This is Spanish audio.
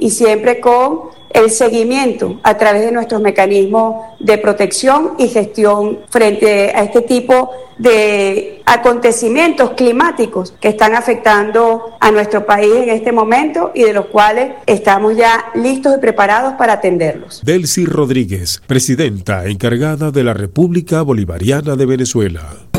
y siempre con el seguimiento a través de nuestros mecanismos de protección y gestión frente a este tipo de acontecimientos climáticos que están afectando a nuestro país en este momento y de los cuales estamos ya listos y preparados para atenderlos. Delcy Rodríguez, presidenta encargada de la República Bolivariana de Venezuela.